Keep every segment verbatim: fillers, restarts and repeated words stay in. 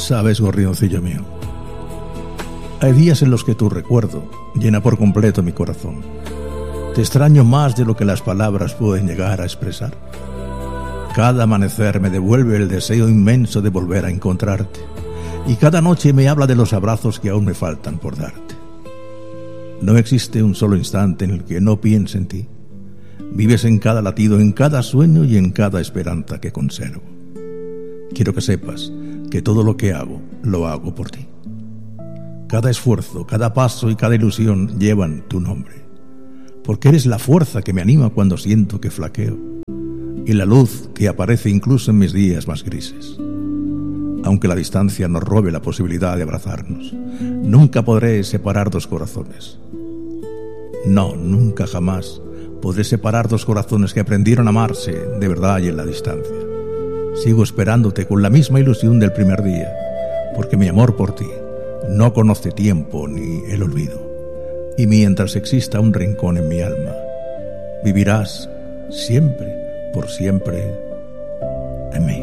Sabes, gorrioncillo mío, hay días en los que tu recuerdo llena por completo mi corazón. Te extraño más de lo que las palabras pueden llegar a expresar. Cada amanecer me devuelve el deseo inmenso de volver a encontrarte, y cada noche me habla de los abrazos que aún me faltan por darte. No existe un solo instante en el que no piense en ti. Vives en cada latido, en cada sueño y en cada esperanza que conservo. Quiero que sepas que todo lo que hago, lo hago por ti. Cada esfuerzo, cada paso y cada ilusión llevan tu nombre, porque eres la fuerza que me anima cuando siento que flaqueo, y la luz que aparece incluso en mis días más grises. Aunque la distancia nos robe la posibilidad de abrazarnos, nunca podré separar dos corazones. No, nunca jamás podré separar dos corazones que aprendieron a amarse de verdad y en la distancia. Sigo esperándote con la misma ilusión del primer día, porque mi amor por ti no conoce tiempo ni el olvido. Y mientras exista un rincón en mi alma, vivirás siempre, por siempre, en mí.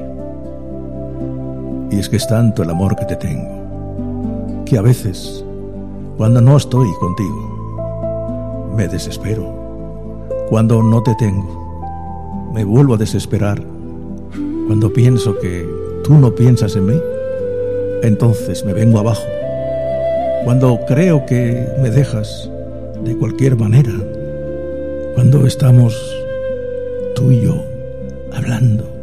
Y es que es tanto el amor que te tengo, que a veces, cuando no estoy contigo, me desespero. Cuando no te tengo, me vuelvo a desesperar. Cuando pienso que tú no piensas en mí, entonces me vengo abajo. Cuando creo que me dejas de cualquier manera, cuando estamos tú y yo hablando,